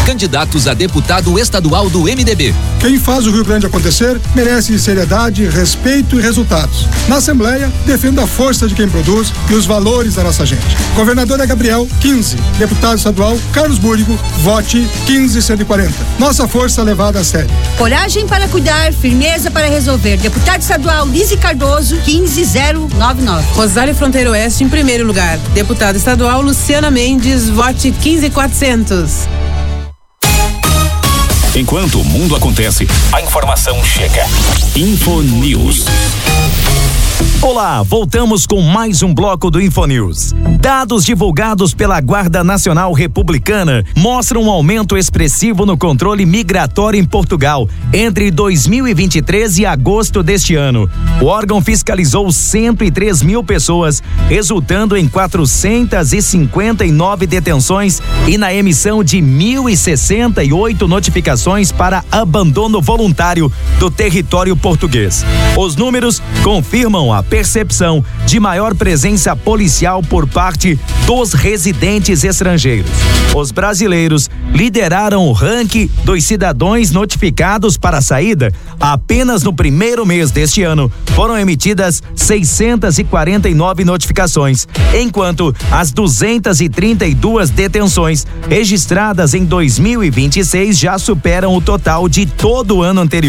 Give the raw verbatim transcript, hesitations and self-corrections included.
candidatos a deputado estadual do M D B. Quem faz o Rio Grande acontecer merece seriedade, respeito e resultados. Na Assembleia, defendo a força de quem produz e os valores da nossa gente. Governador é Gabriel, quinze. Deputado estadual, Carlos Búrigo, vote quinze cento e quarenta. Nossa força levada a sério. Coragem para cuidar, firmeza para resolver. Deputado estadual Lise Cardoso, quinze zero nove nove. Rosário Fronteira Oeste em primeiro lugar. Deputado estadual Luciana Mendes, vote quinze quatrocentos. Enquanto o mundo acontece, a informação chega. Infonews. Olá, voltamos com mais um bloco do Infonews. Dados divulgados pela Guarda Nacional Republicana mostram um aumento expressivo no controle migratório em Portugal entre dois mil e vinte e três e agosto deste ano. O órgão fiscalizou cento e três mil pessoas, resultando em quatrocentas e cinquenta e nove detenções e na emissão de mil e sessenta e oito notificações para abandono voluntário do território português. Os números confirmam a percepção de maior presença policial por parte dos residentes estrangeiros. Os brasileiros lideraram o ranking dos cidadãos notificados para a saída. Apenas no primeiro mês deste ano foram emitidas seiscentas e quarenta e nove notificações, enquanto as duzentas e trinta e duas detenções registradas em dois mil e vinte e seis já superam o total de todo o ano anterior.